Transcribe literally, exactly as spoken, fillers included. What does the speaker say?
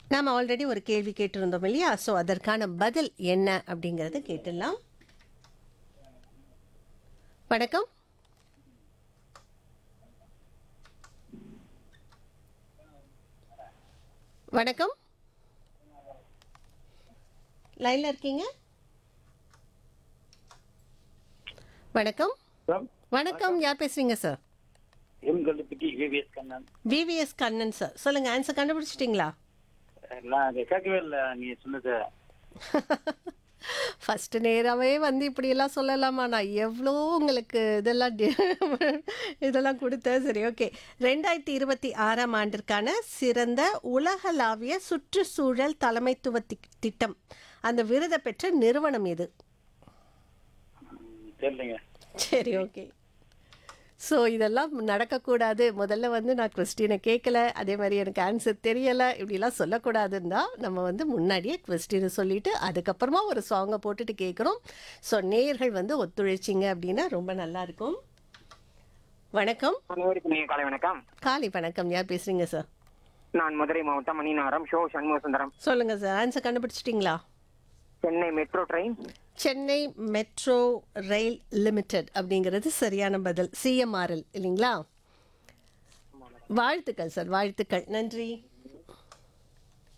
நாம் ஆல்ரெடி ஒரு கேள்வி கேட்டிருந்தோம் இல்லையா? ஸோ அதற்கான பதில் என்ன அப்படிங்கிறத கேட்டுடலாம். வணக்கம். வணக்கம். லைன்ல இருக்கீங்க? வணக்கம். மேம், வணக்கம். யார் பேசுறீங்க sir? M Kallupatti VVS Kannan. VVS Kannan sir. சொல்லுங்க, ஆன்சர் கண்டுபிடிச்சிட்டிங்களா? நான் அதை கேட்கவே இல்லை நீங்க சொன்னது. ஃபர்ஸ்ட் நேராகவே வந்து இப்படியெல்லாம் சொல்லலாமா? நான் எவ்வளோ உங்களுக்கு இதெல்லாம் டி- இதெல்லாம் கொடுத்தேன். சரி, ஓகே. ரெண்டாயிரத்தி இருபத்தி ஆறாம் ஆண்டிற்கான சிறந்த உலகளாவிய சுற்றுச்சூழல் தலைமைத்துவ தி- திட்டம் அந்த விருதை பெற்ற நிறுவனம் எது? ம், தெரியலைங்க. சரி, ஓகே. ஸோ இதெல்லாம் நடக்கக்கூடாது. முதல்ல வந்து நான் கொஸ்டினை கேட்கல, அதே மாதிரி எனக்கு ஆன்சர் தெரியலை, இப்படிலாம் சொல்லக்கூடாதுன்னு தான் நம்ம வந்து முன்னாடியே கொஸ்டினை சொல்லிட்டு அதுக்கப்புறமா ஒரு சாங்கை போட்டுட்டு கேட்குறோம். ஸோ நேயர்கள் வந்து ஒத்துழைச்சிங்க அப்படின்னா ரொம்ப நல்லா இருக்கும். வணக்கம். அனைவருக்கும் இனிய காலை வணக்கம். காலை வணக்கம். யார் பேசுறீங்க சார்? நான் மதுரை மாவட்டம் மணிநகரம் ஷோ சண்முக சுந்தரம். சொல்லுங்க சார், ஆன்சர் கண்டுபிடிச்சிட்டிங்களா? Chennai metro train. Chennai metro rail limited அப்படிங்கிறது சரியான பதில். சிஎம்ஆர்எல் இல்லைங்களா? வாழ்த்துக்கள் சார், வாழ்த்துக்கள். நன்றி.